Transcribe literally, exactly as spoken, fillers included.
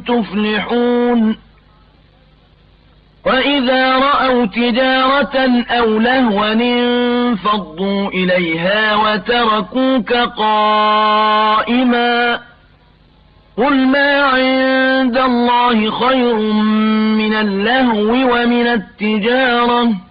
تفلحون وإذا رأوا تجارة أو لهوا انفضوا إليها وتركوك قائما قل ما عند الله خير من اللهو ومن التجارة